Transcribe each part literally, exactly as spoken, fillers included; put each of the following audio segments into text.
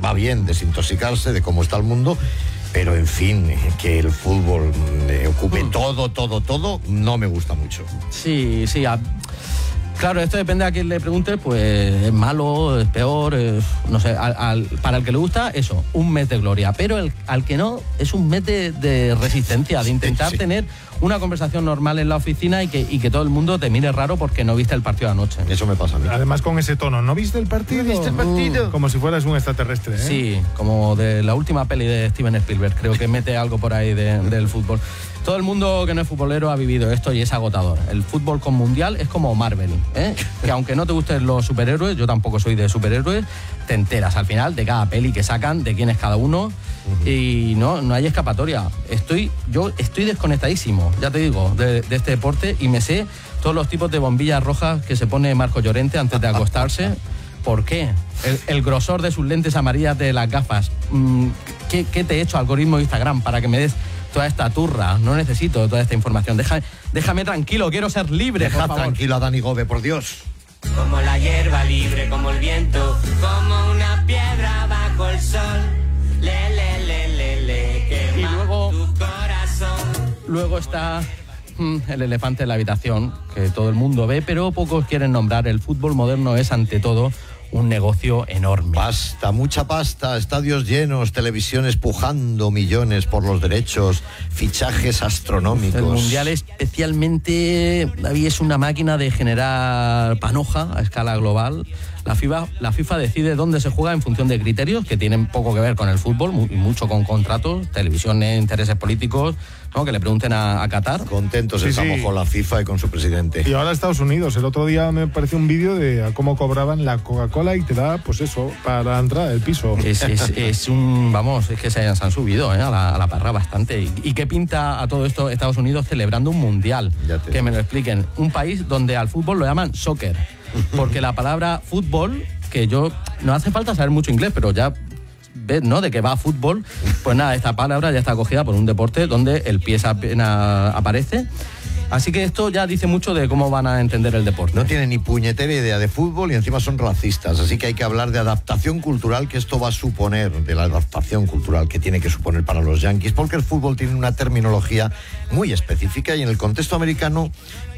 va bien desintoxicarse de cómo está el mundo, pero en fin, que el fútbol eh, ocupe mm. todo, todo, todo, no me gusta mucho. Sí, sí, a... Claro, esto depende a quién le pregunte, pues es malo, es peor, es, no sé, al, al, para el que le gusta, eso, un mes de gloria, pero el, al que no, es un mes de, de resistencia, de intentar sí, sí. tener una conversación normal en la oficina y que, y que todo el mundo te mire raro porque no viste el partido anoche. Eso me pasa a mí. Además con ese tono, ¿no viste el partido? ¿No viste el partido? Uh, como si fueras un extraterrestre, ¿eh? Sí, como de la última peli de Steven Spielberg, creo que mete algo por ahí de, del fútbol. Todo el mundo que no es futbolero ha vivido esto y es agotador. El fútbol con mundial es como Marvel, ¿eh? Que aunque no te gusten los superhéroes, yo tampoco soy de superhéroes, te enteras al final de cada peli que sacan, de quién es cada uno, uh-huh. y no, no hay escapatoria. Estoy, yo estoy desconectadísimo, ya te digo, de, de este deporte y me sé todos los tipos de bombillas rojas que se pone Marco Llorente antes de acostarse. ¿Por qué? El, el grosor de sus lentes amarillas de las gafas. ¿Qué, qué te he hecho, algoritmo de Instagram, para que me des toda esta turra? No necesito toda esta información. Deja, déjame tranquilo, quiero ser libre. Deja tranquilo a Dani Gómez, por Dios. Como la hierba libre, como el viento, como una piedra bajo el sol. Le, le, le, le, le, quema y luego, tu corazón. Luego está mm, el elefante en la habitación, que todo el mundo ve, pero pocos quieren nombrar. El fútbol moderno es, ante todo, un negocio enorme. Pasta, mucha pasta, estadios llenos, televisiones pujando millones por los derechos, fichajes astronómicos. El Mundial especialmente, David, es una máquina de generar panoja a escala global. La FIFA, la FIFA decide dónde se juega en función de criterios que tienen poco que ver con el fútbol y mucho con contratos, televisiones, intereses políticos, ¿no? Que le pregunten a, a Qatar. Contentos sí, estamos sí. con la FIFA y con su presidente. Y ahora Estados Unidos. El otro día me pareció un vídeo de cómo cobraban la Coca-Cola y te da, pues eso, para entrar al piso. Es, es, es un, vamos, es que se, se han subido ¿eh? a, la, a la parra bastante. ¿Y, ¿Y qué pinta a todo esto Estados Unidos celebrando un mundial? Que me lo expliquen. Un país donde al fútbol lo llaman soccer. Porque la palabra fútbol, que yo, no hace falta saber mucho inglés, pero ya ves, ¿no?, de que va fútbol, pues nada, esta palabra ya está acogida por un deporte donde el pie apenas aparece. Así que esto ya dice mucho de cómo van a entender el deporte. No tienen ni puñetera idea de fútbol y encima son racistas, así que hay que hablar de adaptación cultural que esto va a suponer, de la adaptación cultural que tiene que suponer para los yanquis, porque el fútbol tiene una terminología muy específica y en el contexto americano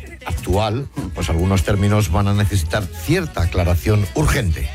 actual, pues algunos términos van a necesitar cierta aclaración urgente.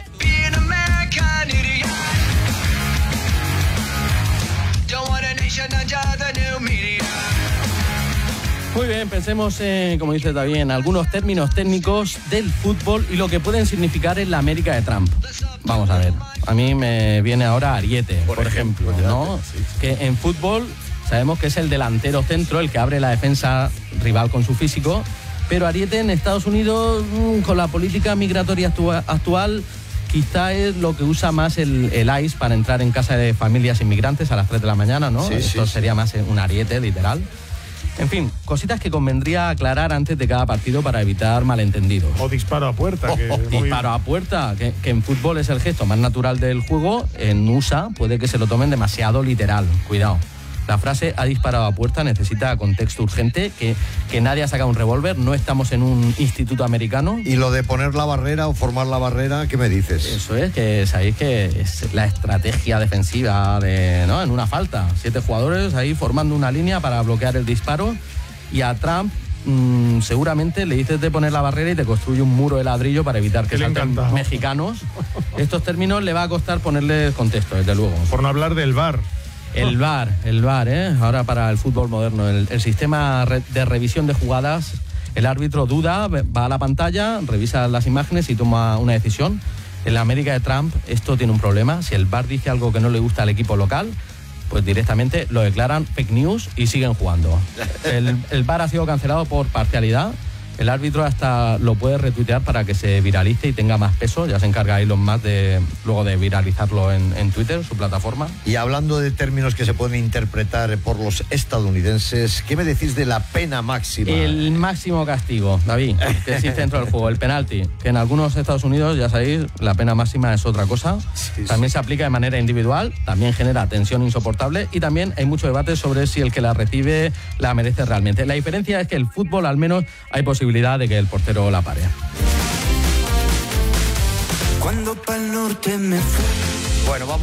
Muy bien, pensemos, eh, como dice David, en algunos términos técnicos del fútbol y lo que pueden significar en la América de Trump. Vamos a ver, a mí me viene ahora Ariete, por, por ejemplo, ejemplo, ¿no? Sí. Que en fútbol sabemos que es el delantero centro, el que abre la defensa rival con su físico, pero Ariete en Estados Unidos, con la política migratoria actua- actual, quizá es lo que usa más el, el I C E para entrar en casa de familias inmigrantes a las tres de la mañana, ¿no? Sí, Esto sí, sería sí. más un ariete, literal. En fin, cositas que convendría aclarar antes de cada partido para evitar malentendidos. O disparo a puerta. Que oh, oh, muy... Disparo a puerta, que, que en fútbol es el gesto más natural del juego. En U S A puede que se lo tomen demasiado literal. Cuidado. La frase "ha disparado a puerta" necesita contexto urgente, que, que nadie ha sacado un revólver, no estamos en un instituto americano. Y lo de poner la barrera o formar la barrera, ¿qué me dices? Eso es, que sabéis que es la estrategia defensiva de, ¿no?, en una falta. Siete jugadores ahí formando una línea para bloquear el disparo, y a Trump mmm, seguramente le dices de poner la barrera y te construye un muro de ladrillo para evitar que, que salten mexicanos. Estos términos le va a costar ponerles contexto, desde luego. Por no hablar del V A R. El V A R, el V A R, ¿eh? Ahora para el fútbol moderno, el, el sistema de revisión de jugadas, el árbitro duda, va a la pantalla, revisa las imágenes y toma una decisión. En la América de Trump esto tiene un problema. Si el V A R dice algo que no le gusta al equipo local, pues directamente lo declaran fake news y siguen jugando. El, el V A R ha sido cancelado por parcialidad. El árbitro hasta lo puede retuitear para que se viralice y tenga más peso. Ya se encarga Elon Musk de, luego de viralizarlo en, en Twitter, su plataforma. Y hablando de términos que se pueden interpretar por los estadounidenses, ¿qué me decís de la pena máxima? El máximo castigo, David, que existe dentro del juego, el penalti. Que en algunos Estados Unidos, ya sabéis, la pena máxima es otra cosa. Sí, también sí. se aplica de manera individual, también genera tensión insoportable y también hay mucho debate sobre si el que la recibe la merece realmente. La diferencia es que el fútbol, al menos, hay posibilidad de que el portero la pare. Cuando pa'l norte me fui. Bueno, vamos.